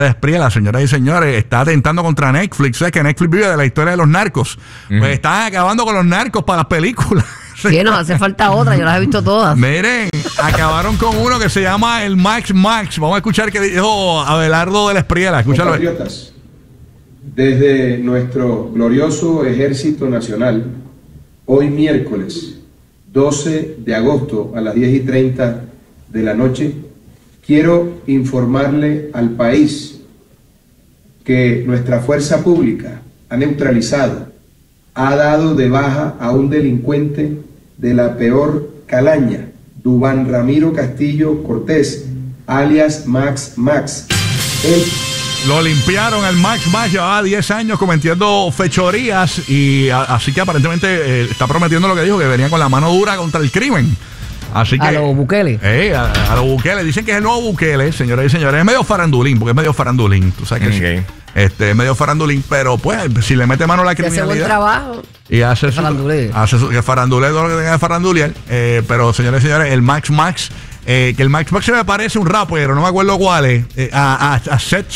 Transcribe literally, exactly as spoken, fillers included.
Espriella, señoras y señores, está atentando contra Netflix. ¿Sabes que Netflix vive de la historia de los narcos? Uh-huh. Pues están acabando con los narcos para las películas. Sí, nos hace falta otra, yo las he visto todas. Miren, acabaron con uno que se llama el Max Max. Vamos a escuchar qué dijo Abelardo de la Espriella. Escúchalo. Compatriotas, desde nuestro glorioso Ejército Nacional, hoy miércoles doce de agosto a las diez y treinta de la noche, quiero informarle al país que nuestra fuerza pública ha neutralizado, ha dado de baja a un delincuente de la peor calaña, Duván Ramiro Castillo Cortés, alias Max Max. Él... Lo limpiaron al Max Max, llevaba diez años cometiendo fechorías y a, así que aparentemente eh, está prometiendo lo que dijo, que venía con la mano dura contra el crimen. Así que, a los Bukele. Eh, a, a los Bukele. Dicen que es el nuevo Bukele, señores y señores. Es medio farandulín, porque es medio farandulín. Tú sabes que okay. sí. Este, es medio farandulín, pero pues, si le mete mano a la criminalidad. Hace buen trabajo. Y hace su, hace su, que farandule todo lo que tenga de farandulear. Eh, pero, señores y señores, el Max Max, eh, que el Max Max se me parece un rapero, no me acuerdo cuál es, eh, a, a, a Seth